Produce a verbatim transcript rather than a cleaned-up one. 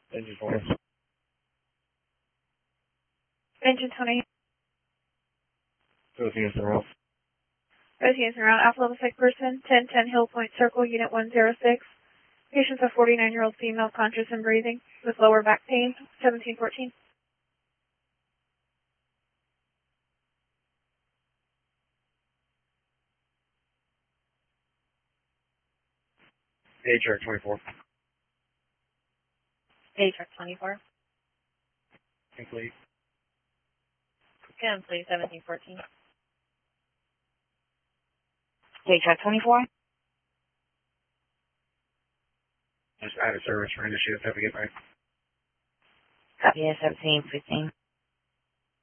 Engine twenty. Engine twenty. Both units in a row. Both units around Alpha Level Sick Person, ten ten Hill Point Circle, Unit one zero six. Patient's a forty-nine-year-old female, conscious and breathing, with lower back pain, seventeen fourteen. H R twenty-four. H R twenty-four. Complete. Complete, seventeen fourteen. H R twenty-four. Just out of service for end of shift. Have a good night. Copy, seventeen fifteen.